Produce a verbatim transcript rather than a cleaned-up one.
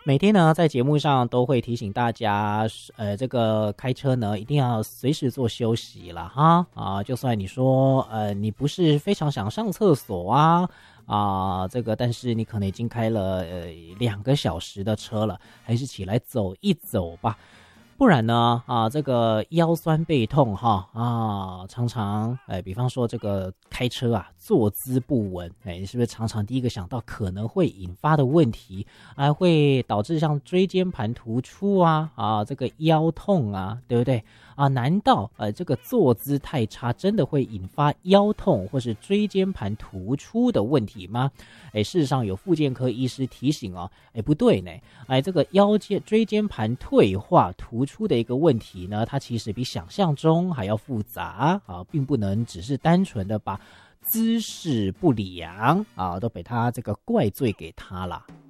每天呢，在节目上都会提醒大家，呃，这个开车呢，一定要随时做休息了哈啊，就算你说，呃，你不是非常想上厕所啊啊，这个，但是你可能已经开了呃两个小时的车了，还是起来走一走吧。不然呢，啊，这个腰酸背痛哈啊，常常哎，比方说这个开车啊，坐姿不稳，哎，是不是常常第一个想到可能会引发的问题，还会导致像椎间盘突出啊啊，这个腰痛啊，对不对啊？难道呃这个坐姿太差，真的会引发腰痛或是椎间盘突出的问题吗？哎，事实上有复健科医师提醒哦，哎，不对呢，哎，这个腰间椎间盘退化突出的一个问题呢，它其实比想象中还要复杂啊，并不能只是单纯的把姿势不良啊，都被他这个怪罪给他了。